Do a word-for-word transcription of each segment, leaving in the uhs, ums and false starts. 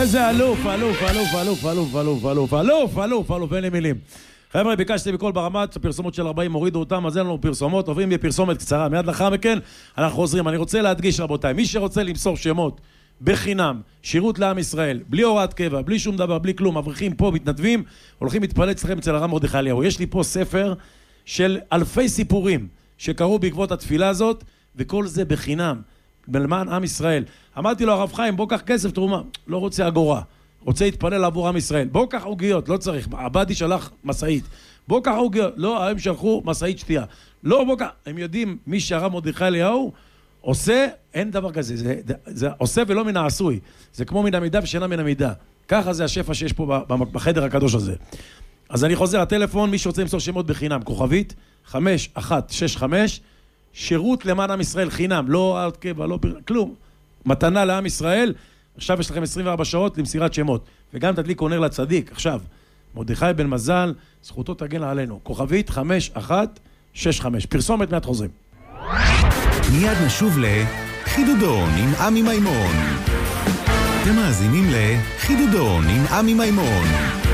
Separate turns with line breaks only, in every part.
איזה אלוף, אלוף, אלוף, אלוף, אלוף, אלוף, אלוף, אלוף, אלוף, אלוף, אין לי מילים. חבר'ה, ביקשתי בכל ברמת, הפרסומות של ארבעים הורידו אותם, אז אין לנו פרסומות, עוברים בפרסומת קצרה. מיד לאחר מכן, אנחנו חוזרים. אני רוצה להדגיש, רבותיי, מי שרוצה למסור שמות בחינם, שירות לעם ישראל, בלי הוראת קבע, בלי שום דבר, בלי כלום, אברכים פה, מתנדבים, הולכים להתפלל אצלכם אצל הרב מרדכי אליהו. יש לי פה ספר של אלפי סיפורים שקרו בעקבות התפילה הזאת, וכל זה בחינם, למען עם ישראל. אמרתי לו, הרב חיים, בוא קח כסף, תרומה. לא רוצה אגורה. רוצה להתפלל עבור עם ישראל. בוא קח עוגיות, לא צריך. עבדי שלח מסעית. בוא קח עוגיות. לא, הם שלחו מסעית שתייה. לא, בוא קח. הם יודעים, מי שהרב מרדכי אליהו עושה, אין דבר כזה. זה, זה, זה עושה ולא מן העשוי. זה כמו מן המידה ושאינה מן המידה. ככה זה השפע שיש פה בחדר הקדוש הזה. אז אני חוזר, הטלפון, מי שרוצה למסור שמות בחינם, כוכבית, חמש אחת שש חמש, שירות למען עם ישראל חינם, לא עד קבע, לא כלום. מתנה לעם ישראל, עכשיו יש לכם עשרים וארבע שעות למסירת שמות. וגם תדליק עונר לצדיק, עכשיו, מרדכי בן מזל, זכותו תגן עלינו. כוכבית חמש אחת שש חמש. פרסומת מעט חוזרים.
מיד נשוב לחידודון עם עמי מימון. אתם מאזינים לחידודון עם עמי מימון.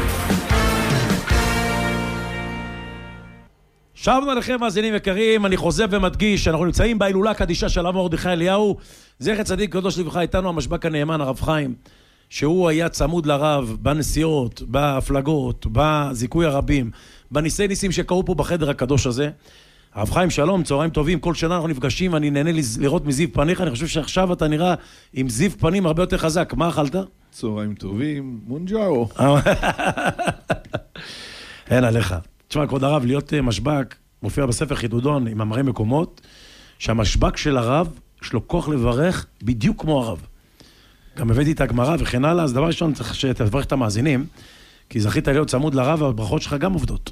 שבנו לכם מאזינים יקרים, אני חוזר ומדגיש, אנחנו נמצאים בהילולה הקדישה של הרב מרדכי אליהו, זכר צדיק קדוש לברכה, איתנו המשבק הנאמן הרב חיים, שהוא היה צמוד לרב בנסיעות, בהפלגות, בזיכוי הרבים, בניסי ניסים שקרו פה בחדר הקדוש הזה. הרב חיים, שלום, צהריים טובים, כל שנה אנחנו נפגשים, אני נהנה לראות מזיו פניך, אני חושב שעכשיו אתה נראה עם זיו פנים הרבה יותר חזק. מה אכלת?
צהריים טובים, מונג'או.
אין עליך. תשמע, כבוד הרב, להיות משבק, מופיע בספר חידודון עם אמרי מקומות, שהמשבק של הרב, יש לו כוח לברך בדיוק כמו הרב. גם הבאתי את הגמרא וכן הלאה, אז דבר ראשון צריך שתברך את המאזינים, כי זכית להיות צמוד לרב, והברכות שלך גם עובדות.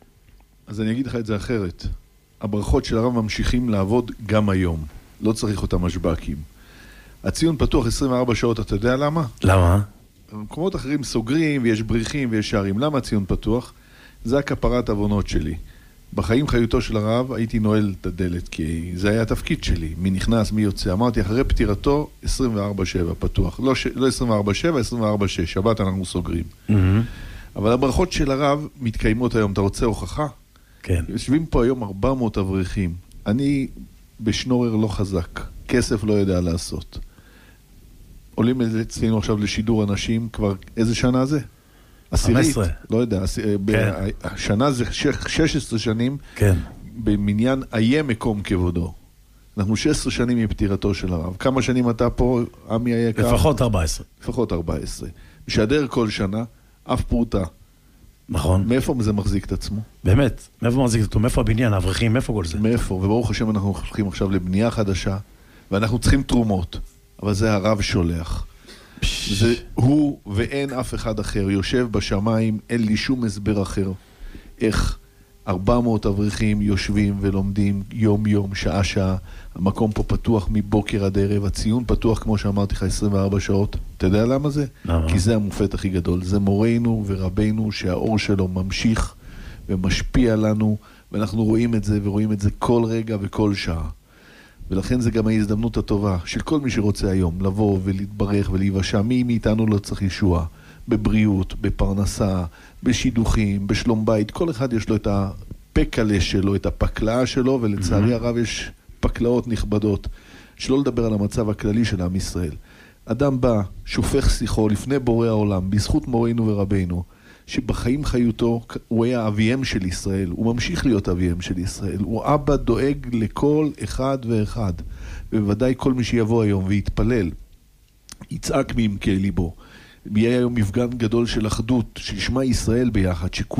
אז אני אגיד לך את זה אחרת. הברכות של הרב ממשיכים לעבוד גם היום. לא צריך אותם משבקים. הציון פתוח עשרים וארבע שעות, אתה יודע למה?
למה?
במקומות אחרים סוגרים ויש בריחים ויש שערים. למה הציון פתוח? זה הכפרת עוונות שלי. בחיים חיותו של הרב הייתי נועל את הדלת, כי זה היה התפקיד שלי. מי נכנס, מי יוצא. אמרתי, אחרי פטירתו, עשרים וארבע שבע פתוח. לא, ש... לא עשרים וארבע שבע, עשרים וארבע שש. שבת אנחנו סוגרים. Mm-hmm. אבל הברכות של הרב מתקיימות היום. אתה רוצה הוכחה?
כן.
יושבים פה היום ארבע מאות אברכים. אני בשנורר לא חזק. כסף לא יודע לעשות. עולים אצלנו עכשיו לשידור אנשים, כבר איזה שנה זה? עשירית, לא יודע, השנה זה שש עשרה שנים, במניין איה מקום כבודו. אנחנו שש עשרה שנים מפטירתו של הרב. כמה שנים אתה פה, עמי היקר?
לפחות ארבע עשרה.
לפחות ארבע עשרה. משדר כל שנה, אף פרוטה.
נכון.
מאיפה זה מחזיק את עצמו?
באמת, מאיפה מחזיק את עצמו? מאיפה הבניין, האברכים, מאיפה כל זה?
מאיפה, וברוך השם אנחנו הולכים עכשיו לבנייה חדשה, ואנחנו צריכים תרומות, אבל זה הרב שולח. זה הוא ואין אף אחד אחר, יושב בשמיים, אין לי שום הסבר אחר איך ארבע מאות אברכים יושבים ולומדים יום יום, שעה שעה. המקום פה פתוח מבוקר עד ערב, הציון פתוח כמו שאמרתי לך עשרים וארבע שעות. אתה יודע למה זה? למה? כי זה המופת הכי גדול, זה מורנו ורבנו שהאור שלו ממשיך ומשפיע לנו, ואנחנו רואים את זה ורואים את זה כל רגע וכל שעה. ולכן זה גם ההזדמנות הטובה של כל מי שרוצה היום לבוא ולהתברך ולהיוושע. מי מאיתנו לא צריך ישוע? בבריאות, בפרנסה, בשידוכים, בשלום בית. כל אחד יש לו את הפקלה שלו, את הפקלאה שלו, ולצערי הרב יש פקלאות נכבדות. שלא לדבר על המצב הכללי של עם ישראל. אדם בא, שופך שיחו לפני בורא העולם, בזכות מורנו ורבנו, שבחיים חיותו הוא היה אביהם של ישראל, הוא ממשיך להיות אביהם של ישראל, הוא אבא דואג לכל אחד ואחד, ובוודאי כל מי שיבוא היום ויתפלל, יצעק מעמקי ליבו, יהיה היום מפגן גדול של אחדות, שישמע ישראל ביחד, שכולם